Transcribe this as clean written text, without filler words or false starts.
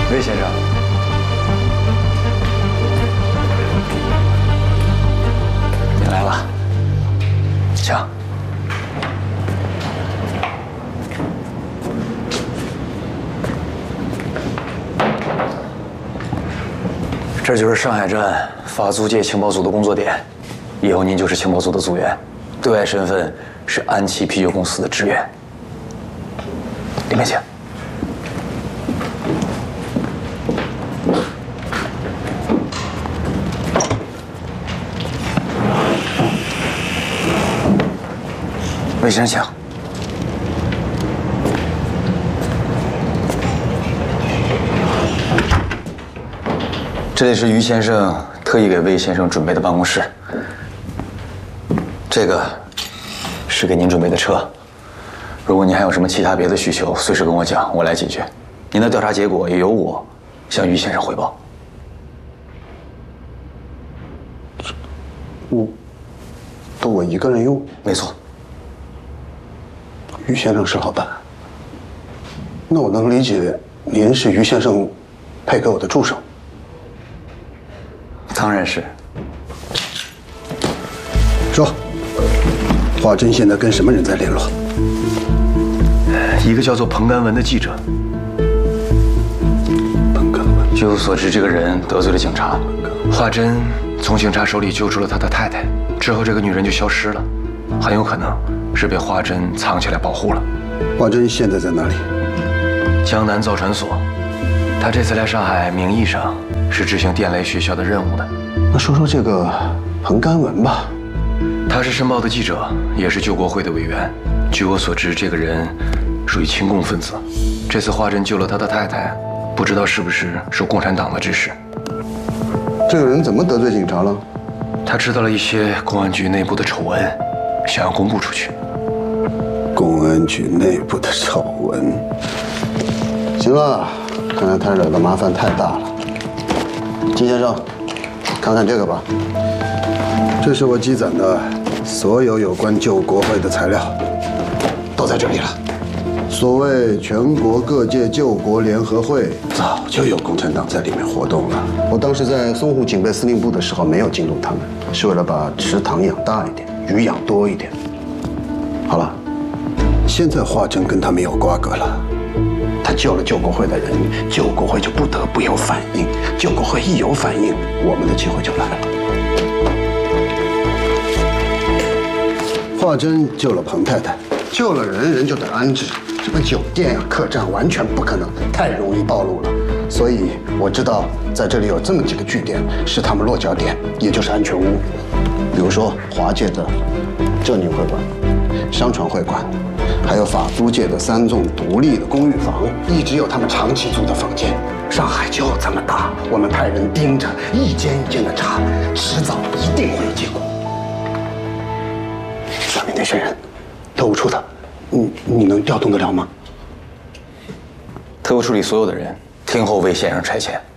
魏先生，你来了，请。这就是上海站法租界情报组的工作点，以后您就是情报组的组员，对外身份是安琪啤酒公司的职员。里面请。魏先生，请。这里是于先生特意给魏先生准备的办公室。这个是给您准备的车。如果您还有什么其他别的需求，随时跟我讲，我来解决。您的调查结果也由我向于先生汇报。 都我一个人用？ 没错。 于先生是老板，那我能理解您是于先生配给我的助手。 当然是。 说，华珍现在跟什么人在联络？ 一个叫做彭甘文的记者。 彭甘文。 据我所知，这个人得罪了警察。华珍从警察手里救出了他的太太，之后这个女人就消失了，很有可能是被华珍藏起来保护了。 华珍现在在哪里？ 江南造船所。他这次来上海，名义上是执行电雷学校的任务的。 那说说这个彭甘文吧。 他是申报的记者，也是救国会的委员。据我所知，这个人属于亲共分子。这次华珍救了他的太太，不知道是不是受共产党的指使。 这个人怎么得罪警察了？ 他知道了一些公安局内部的丑闻，想要公布出去。 公安局内部的丑闻。行了，看来他惹的麻烦太大了。金先生，看看这个吧，这是我积攒的所有有关救国会的材料，都在这里了。所谓全国各界救国联合会，早就有共产党在里面活动了。我当时在淞沪警备司令部的时候，没有进入他们，是为了把池塘养大一点，鱼养多一点。好了，现在华珍跟他们有瓜葛了。他救了救国会的人，救国会就不得不有反应。救国会一有反应，我们的机会就来了。华珍救了彭太太，救了人，人就得安置。什么酒店啊、客栈，完全不可能，太容易暴露了。所以我知道在这里有这么几个据点是他们落脚点，也就是安全屋。比如说华界的浙宁会馆、商船会馆。还有法租界的3栋独立的公寓房，一直有他们长期租的房间。上海就这么大，我们派人盯着，一间一间的查，迟早一定会有结果。上面那些人，特务处的，你能调动得了吗？ 特务处里所有的人听候魏先生差遣。